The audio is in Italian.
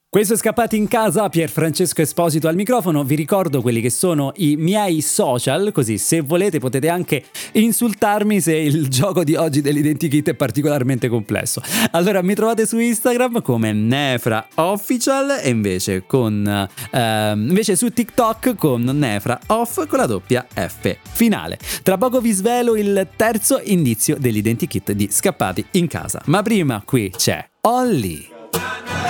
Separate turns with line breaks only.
Questo è Scappati in casa, Pierfrancesco Esposito al microfono. Vi ricordo quelli che sono i miei social, così se volete potete anche insultarmi se il gioco di oggi dell'identikit è particolarmente complesso. Allora mi trovate su Instagram come Nefra Official e invece su TikTok con Nefra Off con la doppia F finale. Tra poco vi svelo il terzo indizio dell'identikit di Scappati in casa, ma prima qui c'è Olly.